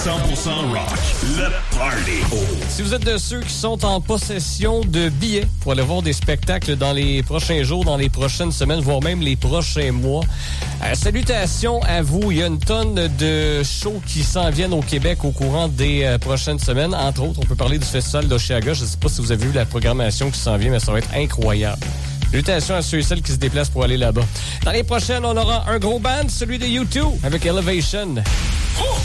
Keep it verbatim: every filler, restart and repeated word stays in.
cent pour cent rock, le party. Si vous êtes de ceux qui sont en possession de billets pour aller voir des spectacles dans les prochains jours, dans les prochaines semaines, voire même les prochains mois, euh, salutations à vous. Il y a une tonne de shows qui s'en viennent au Québec au courant des euh, prochaines semaines. Entre autres, on peut parler du Festival d'Oshéaga. Je ne sais pas si vous avez vu la programmation qui s'en vient, mais ça va être incroyable. Salutations à ceux et celles qui se déplacent pour aller là-bas. Dans les prochaines, on aura un gros band, celui de U deux, avec Elevation. Oh!